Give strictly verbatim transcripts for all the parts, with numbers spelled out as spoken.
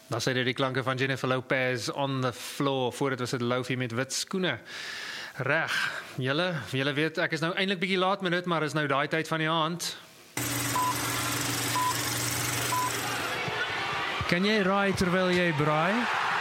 Dan sê dit die klanke van Jennifer Lopez on the floor, voordat was dit Lofi met wit skoene. Reg, julle, julle weet, ek is nou eintlik bietjie laat met dit, maar is nou daai tyd van die aand. Kan jy raai terwyl jy braai?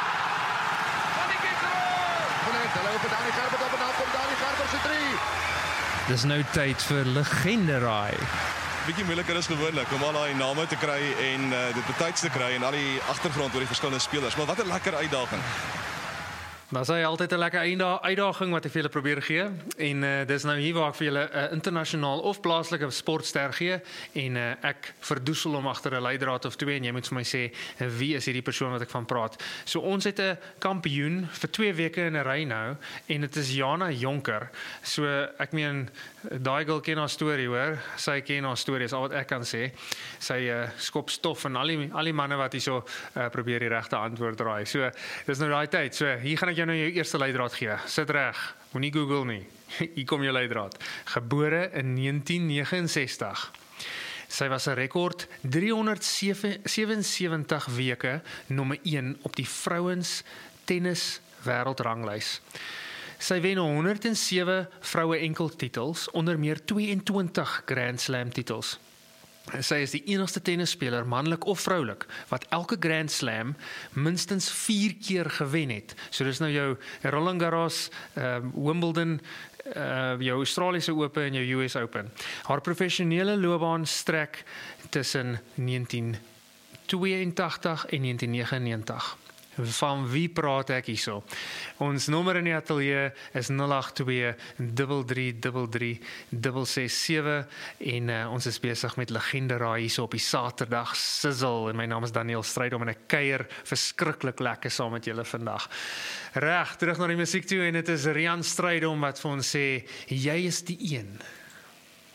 Hulle loop Dani Gerber op en dan kom Dani Gerber se drie. Dis nou tyd vir legende raai. Bietjie moeiliker is gewoonlik om al daai name te kry en uh, dit betyds te kry en al die agtergrond oor die verskillende spelers. Maar wat 'n lekker uitdaging. Dan is hy altyd 'n lekker einda- uitdaging wat ek vir julle probeer gee. En uh, dis nou hier waar ek vir julle 'n uh, internasionaal of plaaslike sportster gee en uh, ek verdoesel hom agter 'n leidraad of twee en jy moet vir my sê uh, wie is hierdie persoon wat ek van praat. So ons het 'n kampioen vir twee weke in 'n ry nou en dit is Jana Jonker. So ek meen daai girl ken haar storie, hoor. Sy ken haar storie, is al wat ek kan sê. Sy uh, skop stof en al die al die manne wat hierso uh, probeer die regte antwoord draai. So dis nou daai tyd. So hier gaan ek jou nou jou eerste leidraad gee. Sit reg. Moenie Google nie. Hier kom jou leidraad. Gebore in negentien negenensestig. Sy was 'n rekord driehonderdsewensewentig weke nommer een op die vrouens tennis wêreldranglys. Sy wen honderd en sewe vroue enkeltitels, onder meer tweeëntwintig Grand Slam titels. Sy is die enigste tennisspeler, manlik of vroulik, wat elke Grand Slam minstens vier keer gewen het. So dis nou jou Roland Garros, uh, Wimbledon, uh, jou Australiese Ope en jou U S Open. Haar professionele loopbaan strek tussen negentien tweeëntagtig en negentien negenennegentig. Van wie praat ek hierso? Ons nommer in die ateljee is nul agt twee drie drie drie drie ses ses sewe en uh, ons is besig met legende raai hierso op die Saterdag Sizzle en my naam is Daniel Strydom en ek kuier verskriklik lekker saam met julle vandag. Reg, terug na die musiek toe en dit is Rian Strydom wat vir ons sê, jy is die een.